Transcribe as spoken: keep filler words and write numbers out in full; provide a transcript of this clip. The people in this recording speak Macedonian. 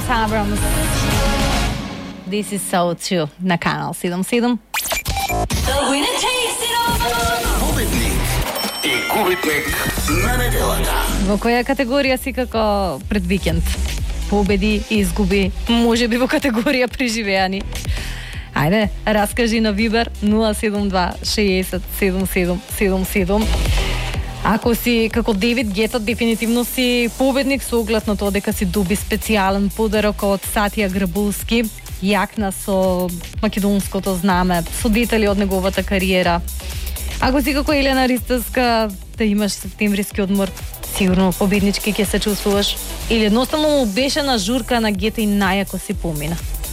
Abrams. This is so true на Канал седем седем. Победник и губитник на неделата. Во која категорија си како пред викенд? Победи и изгуби, може би во категорија преживеани. Ајде, раскажи на Вибер нула седум два шеесет седум седум седум седум. Ако си како Девид Гета, дефинитивно си победник со оглед на тоа дека си доби специјален подарок од Сатија Грабулски, јакна со македонското знаме, со детали од неговата кариера. Ако си како Елена Ристевска, да имаш септемвриски одмор, сигурно победнички ќе се чувствуваш. Или едноставно му беше на журка на Гета и најако си помина.